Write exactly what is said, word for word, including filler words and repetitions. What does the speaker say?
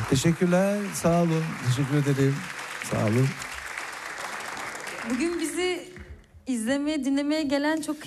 Teşekkürler, sağ olun. Teşekkür ederim. Sağ olun. Bugün bizi izlemeye, dinlemeye gelen çok